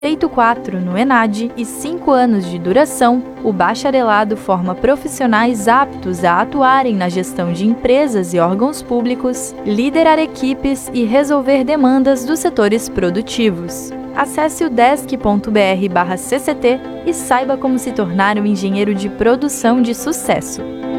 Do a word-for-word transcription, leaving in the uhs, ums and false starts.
Feito quatro no ENADE e cinco anos de duração, o bacharelado forma profissionais aptos a atuarem na gestão de empresas e órgãos públicos, liderar equipes e resolver demandas dos setores produtivos. Acesse o desc ponto br barra C C T e saiba como se tornar um engenheiro de produção de sucesso.